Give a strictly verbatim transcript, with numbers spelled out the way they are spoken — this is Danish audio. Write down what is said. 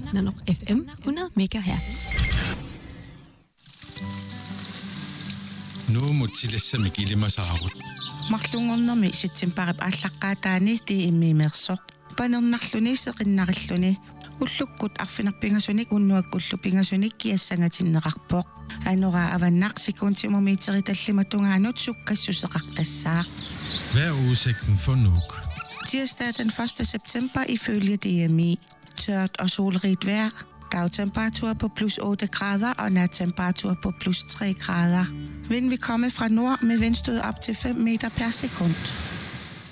Nanoq F M hundrede megahertz. Nu mutilassami kilimasaarut. Marlungornermi sitsimparip ааllaqqaataani tii immiimeersoq. Panernerluni seqinnarilluni ullukkut arfinerpingasunik unnuakkullu pingasunik kiassangatinneqarpoq. Anora avannaq sekuntimumiiteritallima sukkasusseqartassaaq. Hvad er udsigten for Nuuk? Tirsdag den første september ifølge D M I. Tørt og solrigt vejr. Dagtemperatur på plus otte grader og nattemperatur på plus tre grader. Vind vil komme fra nord med vindstød op til fem meter per sekund.